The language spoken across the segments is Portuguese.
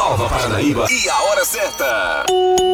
Nova Paranaíba e a hora certa.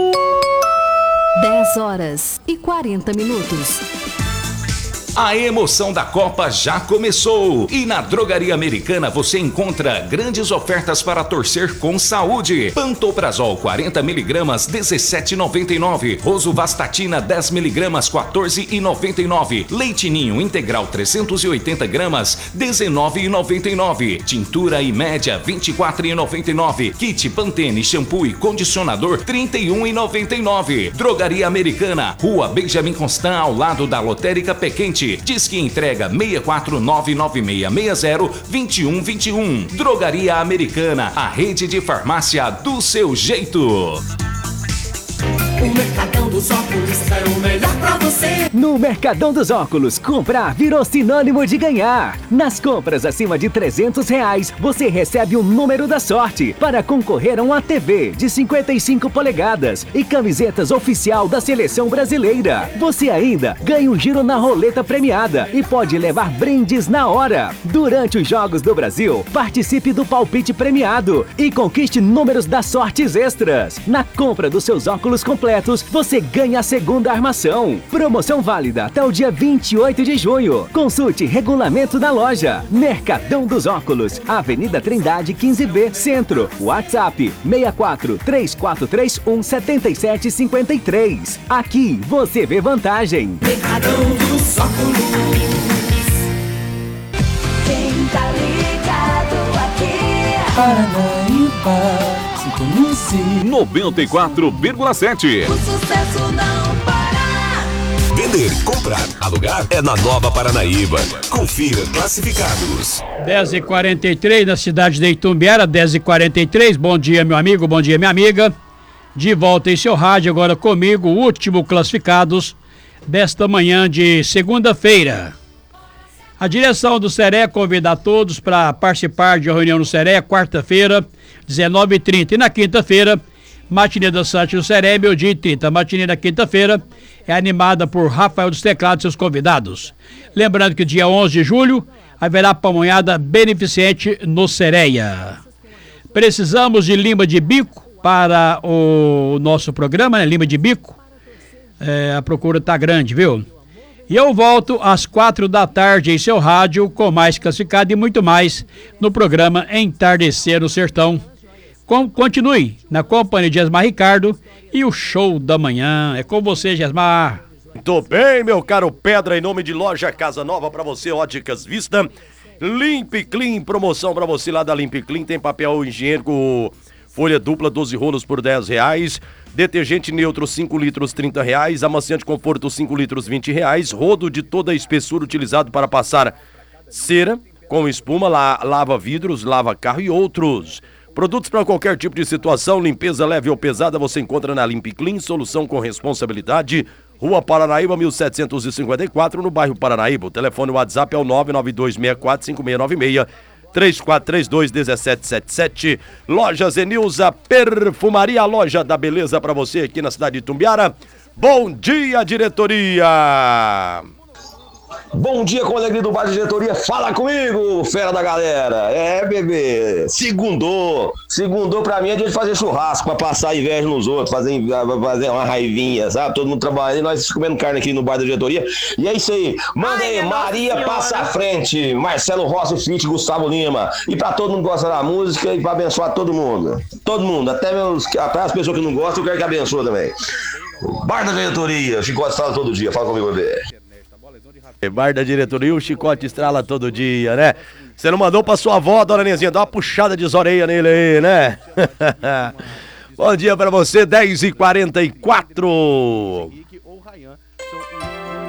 10h40. A emoção da Copa já começou e na Drogaria Americana você encontra grandes ofertas para torcer com saúde. Pantoprazol 40mg, 17,99. Rosuvastatina 10mg, 14,99. Leite Ninho integral 380 gramas, 19,99. Tintura e média 24,99. Kit Pantene shampoo e condicionador 31,99. Drogaria Americana, Rua Benjamin Constant, ao lado da Lotérica Pequente. Diz que entrega 64996602121. Drogaria Americana, a rede de farmácia do seu jeito. O Mercadão dos Óculos é o melhor pra você. No Mercadão dos Óculos, comprar virou sinônimo de ganhar. Nas compras acima de R$300, você recebe o número da sorte para concorrer a uma TV de 55 polegadas e camisetas oficial da Seleção Brasileira. Você ainda ganha um giro na roleta premiada e pode levar brindes na hora. Durante os Jogos do Brasil, participe do palpite premiado e conquiste números das sortes extras. Na compra dos seus óculos completos, você ganha a segunda armação. Promoção válida até o dia 28 de junho. Consulte regulamento da loja. Mercadão dos Óculos, Avenida Trindade 15B, Centro. WhatsApp 6434317753. Aqui você vê vantagem. Mercadão dos Óculos. Quem tá ligado aqui? Paranaíba. 94,7. O sucesso não para. Vender, comprar, alugar é na Nova Paranaíba. Confira classificados. 10h43 na cidade de Itumbiara, 10h43. Bom dia, meu amigo, bom dia, minha amiga. De volta em seu rádio, agora comigo, o último classificados desta manhã de segunda-feira. A direção do SERE convida a todos para participar de uma reunião no SERE, quarta-feira, 19h30. E na quinta-feira, matinê dançante do SERE, meio-dia e 30. A matinê da quinta-feira é animada por Rafael dos Teclados e seus convidados. Lembrando que dia 11 de julho haverá pamonhada beneficente no Sereia. Precisamos de lima de bico para o nosso programa, né? Lima de bico. A procura está grande, viu? E eu volto às 4h em seu rádio com mais classificado e muito mais no programa Entardecer no Sertão. Continue na companhia de Esmar Ricardo e o show da manhã. É com você, Esmar. Muito bem, meu caro Pedra, em nome de Loja Casa Nova para você, Óticas Vista. Limp Clean, promoção para você lá da Limp Clean. Tem papel higiênico, folha dupla, 12 rolos por R$10. Detergente neutro 5 litros R$30, amaciante conforto 5 litros R$20, rodo de toda a espessura utilizado para passar cera com espuma, lava vidros, lava carro e outros. Produtos para qualquer tipo de situação, limpeza leve ou pesada, você encontra na Limp Clean, solução com responsabilidade. Rua Paranaíba 1754, no bairro Paranaíba. O telefone WhatsApp é o 992645696. 3432-1777. Loja Zenilza Perfumaria, a loja da beleza pra você aqui na cidade de Itumbiara. Bom dia, diretoria! Bom dia com a alegria do bar de diretoria, fala comigo, fera da galera. É, bebê, segundou pra mim é dia de fazer churrasco, pra passar inveja nos outros, fazer uma raivinha, sabe? Todo mundo trabalhando e nós comendo carne aqui no bar da diretoria. E é isso aí, manda aí, Maria passa à frente, Marcelo Rossi, Fit, Gustavo Lima. E pra todo mundo que gosta da música e pra abençoar todo mundo, até as pessoas que não gostam, eu quero que abençoe também. Bar da diretoria, Chicote estrala todo dia, fala comigo, bebê. Bar da diretoria, o Chicote estrala todo dia, né? Você não mandou pra sua avó, dona Nezinha, dá uma puxada de zoreia nele aí, né? Bom dia pra você, 10h44.